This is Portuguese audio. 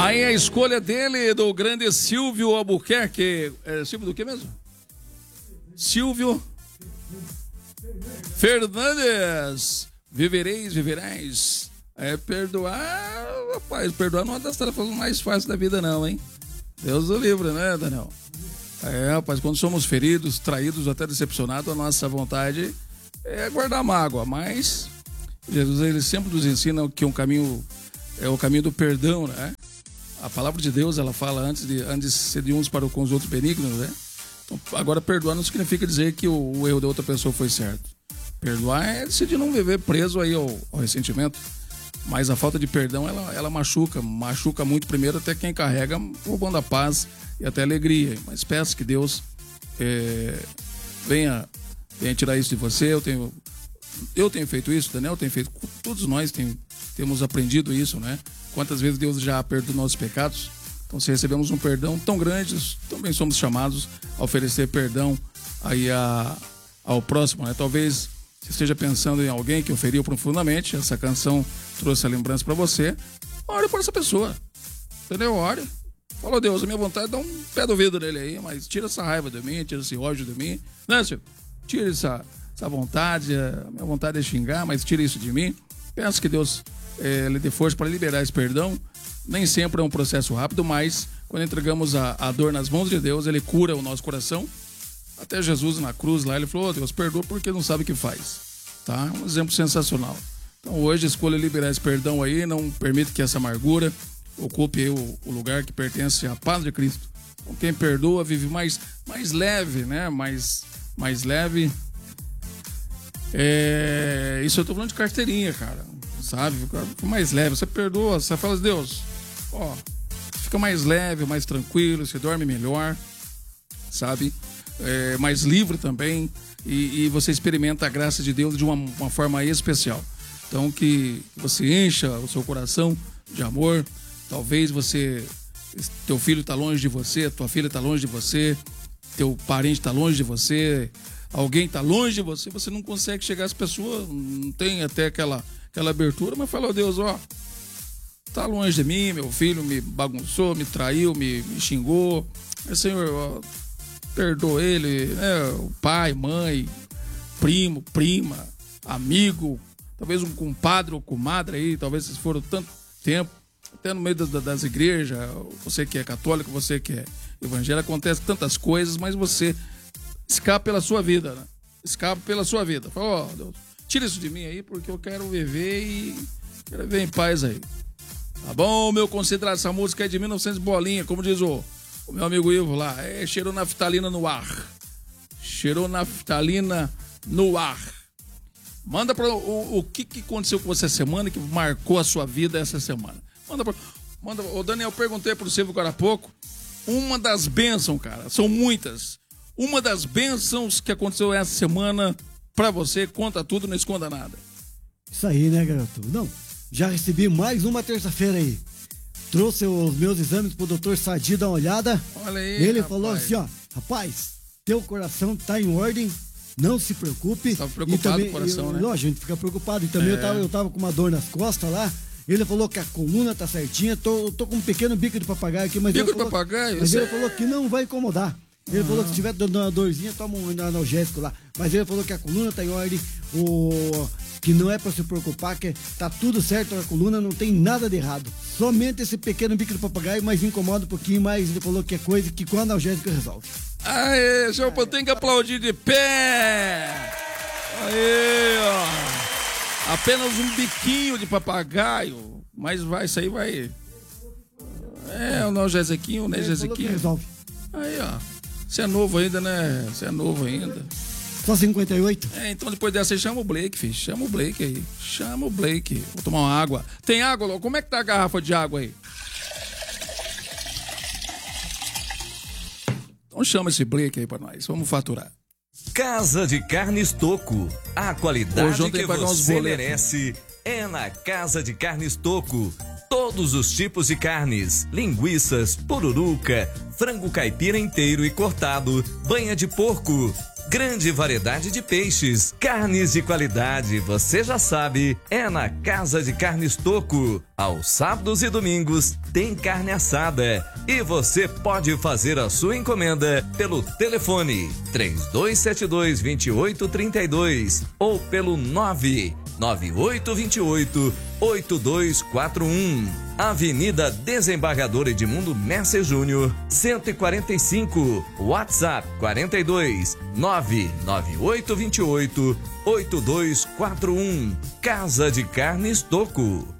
Aí a escolha dele, do grande Silvio Albuquerque. Silvio do que mesmo? Silvio Fernandes. Viverais. Perdoar, rapaz, perdoar não é uma das tarefas mais fáceis da vida não, hein? Deus o livre, né, Daniel? Rapaz, quando somos feridos, traídos, até decepcionados, a nossa vontade é guardar mágoa, mas Jesus, ele sempre nos ensina que um caminho é o caminho do perdão, né? A palavra de Deus, ela fala antes de ser de uns para com os outros benignos, né? Então, agora, perdoar não significa dizer que o erro da outra pessoa foi certo. Perdoar é decidir não viver preso aí ao ressentimento. Mas a falta de perdão, ela machuca muito primeiro até quem carrega, roubando a paz e até a alegria. Mas peço que Deus venha tirar isso de você. Eu tenho feito isso, Daniel tem feito, todos nós temos aprendido isso, né? Quantas vezes Deus já perdoou nossos pecados? Então, se recebemos um perdão tão grande, também somos chamados a oferecer perdão aí ao próximo, né? Talvez você esteja pensando em alguém que o feriu profundamente, essa canção trouxe a lembrança para você. Ore por essa pessoa, entendeu? Ore. Fala, Deus, a minha vontade é dar um pé do ouvido nele aí, mas tira essa raiva de mim, tira esse ódio de mim. Né, Silvio? Tira essa vontade, a minha vontade é xingar, mas tira isso de mim. Peço que Deus lhe dê força para liberar esse perdão. Nem sempre é um processo rápido, mas quando entregamos a dor nas mãos de Deus, Ele cura o nosso coração. Até Jesus na cruz lá, Ele falou, Deus, perdoa porque não sabe o que faz. Tá? Um exemplo sensacional. Então hoje escolha liberar esse perdão aí, não permita que essa amargura ocupe aí o lugar que pertence à paz de Cristo. Então quem perdoa vive mais leve, né? Mais leve. Isso eu tô falando de carteirinha, cara. Sabe? Fica mais leve. Você perdoa, você fala, Deus, fica mais leve, mais tranquilo, você dorme melhor, sabe? Mais livre também. E você experimenta a graça de Deus de uma forma especial. Então que você encha o seu coração de amor. Talvez teu filho está longe de você, tua filha está longe de você, teu parente está longe de você, alguém está longe de você, você não consegue chegar às pessoas, não tem até aquela abertura, mas fala, Deus, tá longe de mim, meu filho me bagunçou, me traiu, me xingou, mas, Senhor, perdoa ele, né? O pai, mãe, primo, prima, amigo, talvez um compadre ou comadre aí, talvez vocês foram tanto tempo, até no meio das igrejas, você que é católico, você que é evangélico, acontece tantas coisas, mas você escapa pela sua vida, né? Escapa pela sua vida. Fala, Deus, tira isso de mim aí, porque eu quero viver e quero viver em paz aí. Tá bom, meu considerado, essa música é de 1900 bolinha, como diz o meu amigo Ivo lá, cheirou naftalina no ar. Cheirou naftalina no ar. Manda pra o que aconteceu com você essa semana que marcou a sua vida essa semana. Manda, o Daniel, perguntei pro Silvio agora há pouco, uma das bênçãos, cara, são muitas. Uma das bênçãos que aconteceu essa semana pra você, conta tudo, não esconda nada. Isso aí, né, garoto? Não, já recebi mais uma terça-feira aí. Trouxe os meus exames pro doutor Sadi dar uma olhada. Olha aí, ele rapaz. falou assim, rapaz, teu coração tá em ordem, não se preocupe. Você tava preocupado com o coração, né? Lógico, a gente fica preocupado. E também eu tava com uma dor nas costas lá. Ele falou que a coluna tá certinha, tô com um pequeno bico de papagaio aqui, mas bico de papagaio? Mas ele falou que não vai incomodar. Ele falou que se tiver dando uma dorzinha, toma um analgésico lá. Mas ele falou que a coluna tá em ordem, que não é pra se preocupar, que tá tudo certo na coluna, não tem nada de errado. Somente esse pequeno bico de papagaio, mas incomoda um pouquinho, mas ele falou que é coisa que com analgésico resolve. Aê, senhor, tem que aplaudir de pé! Aí, ó. Apenas um biquinho de papagaio, mas isso aí vai... o analgésiquinho, né, Jezequinho? Resolve. Aí, ó. Você é novo ainda, né? Você é novo ainda. Só 58? Então depois dessa aí chama o Blake, filho. Chama o Blake aí. Chama o Blake. Vou tomar uma água. Tem água, Lô? Como é que tá a garrafa de água aí? Então chama esse Blake aí pra nós. Vamos faturar. Casa de Carnes Toco. A qualidade que você merece é na Casa de Carnes Toco. Todos os tipos de carnes, linguiças, pururuca, frango caipira inteiro e cortado, banha de porco, grande variedade de peixes, carnes de qualidade, você já sabe, é na Casa de Carnes Toco. Aos sábados e domingos tem carne assada e você pode fazer a sua encomenda pelo telefone 3272-2832 ou pelo 99828-8241. Avenida Desembargador Edmundo Messer Júnior, 145, WhatsApp 42 99828-8241. Casa de Carnes Toco.